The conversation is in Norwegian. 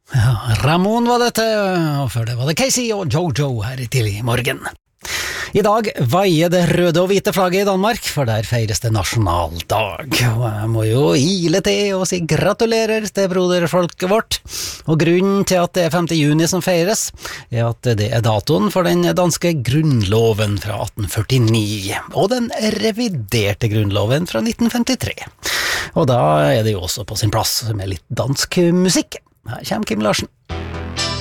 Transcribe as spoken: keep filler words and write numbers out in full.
Ja, Ramon var dette, og før det var det Casey og Jojo her i tidlig morgen. I dag veier det røde og hvite flagget i Danmark, for der feires det nasjonaldag. Og jeg må jo ile til og si gratulerer til broderfolket vårt. Og grunnen til at det er femte juni som feires, er at det er datoen for den danske grunnloven fra atten førtini, og den reviderte grunnloven fra nitten femtitre. Og da er det jo også på sin plass med litt dansk musikk. Her kommer Kim Larsen.